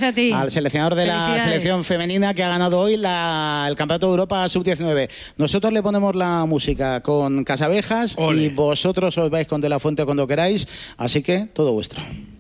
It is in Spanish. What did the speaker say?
Gracias a ti. Al seleccionador de la selección femenina que ha ganado hoy el Campeonato de Europa Sub-19. Nosotros le ponemos la música con Casabejas y vosotros os vais con De La Fuente cuando queráis, así que todo vuestro.